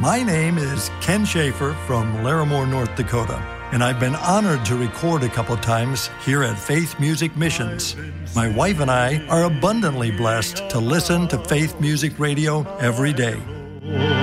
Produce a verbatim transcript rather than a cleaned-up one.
My name is Ken Schaefer from Larimore, North Dakota, and I've been honored to record a couple times here at Faith Music Missions. My wife and I are abundantly blessed to listen to Faith Music Radio every day.